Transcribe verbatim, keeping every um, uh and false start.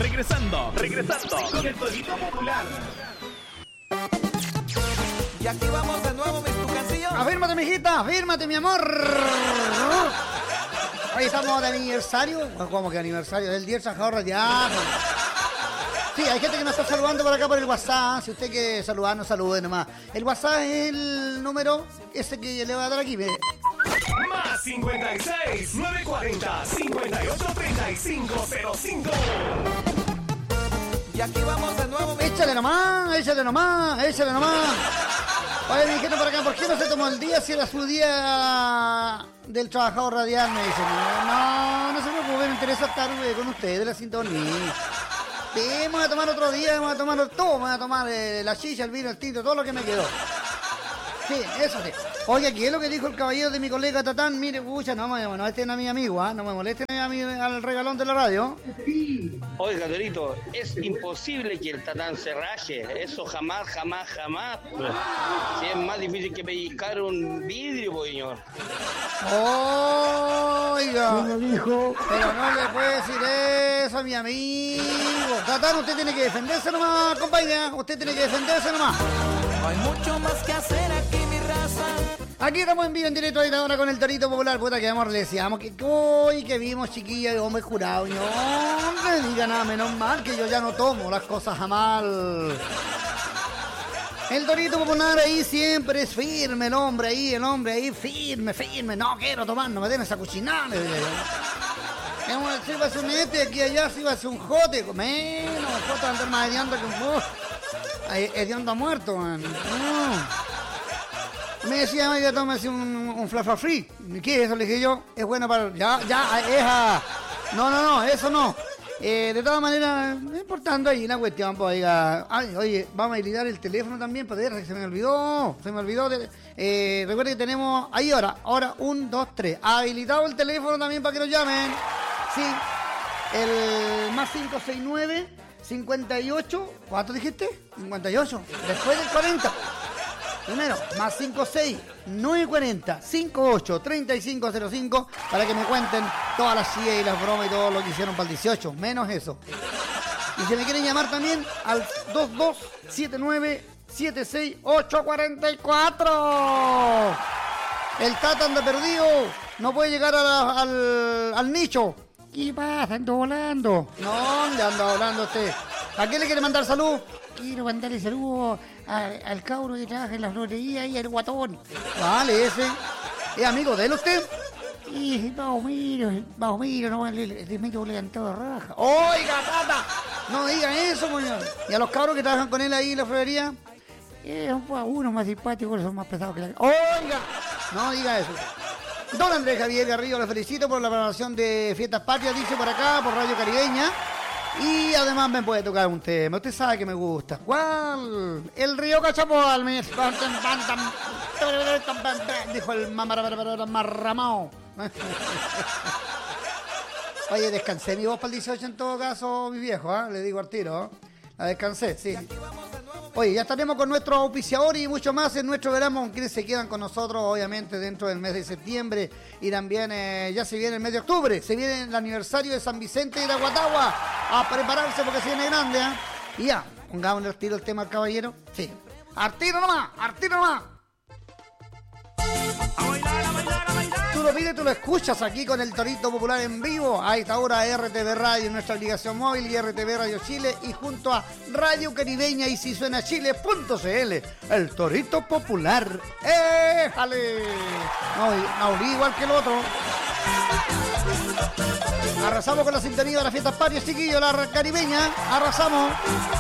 Regresando, regresando con el Torito Popular. Y aquí vamos de nuevo, mis tucancillos. Afírmate, mijita, afírmate, mi amor. Hoy estamos de aniversario. ¿Cómo que aniversario? Del Día del Trabajador Radial. Sí, hay gente que nos está saludando por acá por el WhatsApp. Si usted quiere saludarnos, salude nomás. El WhatsApp es el número ese que le va a dar aquí. Mire. Más cincuenta y seis, nueve cuarenta, cincuenta y ocho, treinta y cinco cero cinco. Y aquí vamos de nuevo. Échale nomás, échale nomás, échale nomás. Oye, mi gente por acá, ¿por qué no se tomó el día si era su día del trabajador radial? Me dicen, no, no se preocupe, me interesa estar con ustedes, la sintonía. Sí, vamos a tomar otro día, vamos a tomar todo, vamos a tomar eh, la chicha, el vino, el tinto, todo lo que me quedó. Sí, eso sí. Oye, ¿qué es lo que dijo el caballero de mi colega Tatán? Mire, pucha, no me molesten a mi amigo, ¿eh? No me molesten a mi, al regalón de la radio. Oiga, Dorito, es imposible que el Tatán se raje. Eso jamás, jamás, jamás. Si es más difícil que pellizcar un vidrio, pues, señor. Oiga. ¿Cómo dijo? Pero no le puede decir eso a mi amigo. Tatán, usted tiene que defenderse nomás, compañera. Usted tiene que defenderse nomás. No hay mucho más que hacer aquí, mi raza. Aquí estamos en vivo, en directo, ahora con el Torito Popular. Puta, que amor, le decíamos que hoy que vimos, chiquilla, y hombre jurado. No, no me diga nada, menos mal que yo ya no tomo las cosas a mal. El Torito Popular ahí siempre es firme, el hombre ahí, el hombre ahí, firme, firme. No quiero tomar, no me den esa cuchinada. Si va a ser un este, aquí allá, si va a ser un jote, menos, jote va a andar más hediondo que un vos. Hediondo muerto, man. No. Me decía, oiga, tómese un, un flafa free. ¿Qué es eso? Le dije yo, es bueno para... Ya, ya, esa... No, no, no, eso no. Eh, de todas maneras, no importando ahí una cuestión, pues, oiga... Ay, oye, vamos a habilitar el teléfono también, para se me olvidó, se me olvidó. De, eh, recuerde que tenemos... Ahí ahora, ahora, un, dos, tres. Habilitado el teléfono también para que nos llamen. Sí, el más cinco seis nueve, cincuenta y ocho... ¿Cuánto dijiste? cincuenta y ocho. Después del cuarenta. Primero, más cincuenta y seis, nueve cuarenta, cincuenta y ocho, treinta y cinco cero cinco para que me cuenten todas las sillas y las bromas y todo lo que hicieron para el dieciocho, menos eso. Y si me quieren llamar también al dos dos siete nueve, siete seis ocho cuatro cuatro. El Tata anda perdido, no puede llegar a la, al, al nicho. ¿Qué pasa? Ando volando. No, ¿dónde anda volando usted? ¿A quién le quiere mandar salud? Quiero mandarle saludos al, al cabro que trabaja en la florería y al guatón. Vale, ese. ¿Es amigo de él usted? Y más o menos, más o menos, no le, le meto levantado raja. ¡Oiga, Tata! No diga eso, moñón. ¿Y a los cabros que trabajan con él ahí en la florería? Eh, unos más simpáticos, son más pesados que la... ¡Oiga! No diga eso. Don Andrés Javier Garrido, le felicito por la programación de Fiestas Patrias, dice por acá, por Radio Caribeña. Y además me puede tocar un tema. Usted sabe que me gusta. ¿Cuál? El río Cachapol. Dijo el marramao. Oye, descansé mi voz para el dieciocho en todo caso, mi viejo, ¿eh? Le digo al tiro, ¿eh? La descansé, sí. Oye, ya estaremos con nuestros auspiciadores y mucho más en nuestro verano, quienes se quedan con nosotros, obviamente, dentro del mes de septiembre. Y también eh, ya se viene el mes de octubre, se viene el aniversario de San Vicente de la Guatagua. A prepararse porque se viene grande, ¿eh? Y ya, pongámosle al tiro el tema al caballero. Sí. ¡Al tiro nomás! ¡Al tiro nomás! A bailar, a bailar, a bailar. Tú lo pides, tú lo escuchas aquí con el Torito Popular en vivo. A esta hora R T V Radio, nuestra aplicación móvil, y R T V Radio Chile, y junto a Radio Caribeña y si suena chile punto c l, el Torito Popular. ¡Éjale! No, no, igual que el otro. Arrasamos con la sintonía de las fiestas patrias, chiquillos, la caribeña. Arrasamos.